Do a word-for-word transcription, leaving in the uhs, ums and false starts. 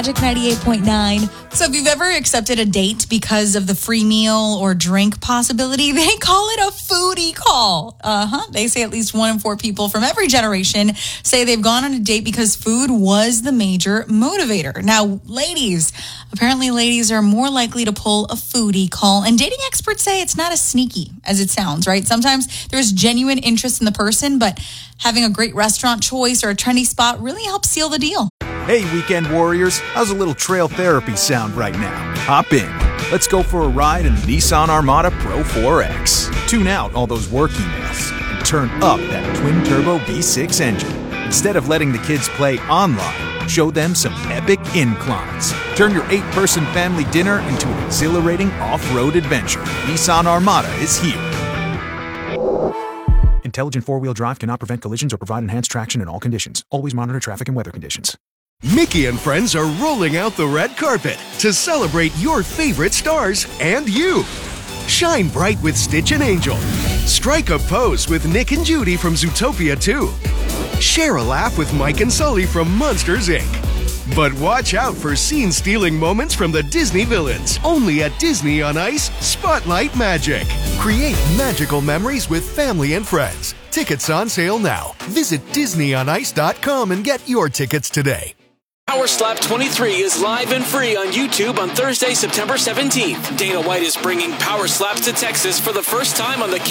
Magic ninety-eight point nine. So if you've ever accepted a date because of the free meal or drink possibility, they call it a foodie call. Uh-huh. They say at least one in four people from every generation say they've gone on a date because food was the major motivator. Now, ladies, apparently ladies are more likely to pull a foodie call. And dating experts say it's not as sneaky as it sounds, right? Sometimes there's genuine interest in the person, but having a great restaurant choice or a trendy spot really helps seal the deal. Hey, weekend warriors, how's a little trail therapy sound right now? Hop in. Let's go for a ride in the Nissan Armada Pro four X. Tune out all those work emails and turn up that twin-turbo V six engine. Instead of letting the kids play online, show them some epic inclines. Turn your eight-person family dinner into an exhilarating off-road adventure. Nissan Armada is here. Intelligent four-wheel drive cannot prevent collisions or provide enhanced traction in all conditions. Always monitor traffic and weather conditions. Mickey and friends are rolling out the red carpet to celebrate your favorite stars and you. Shine bright with Stitch and Angel. Strike a pose with Nick and Judy from Zootopia two. Share a laugh with Mike and Sully from Monsters, Incorporated. But watch out for scene-stealing moments from the Disney villains. Only at Disney on Ice, Spotlight Magic. Create magical memories with family and friends. Tickets on sale now. Visit Disney on Ice dot com and get your tickets today. Power Slap twenty-three is live and free on YouTube on Thursday, September seventeenth. Dana White is bringing Power Slaps to Texas for the first time on the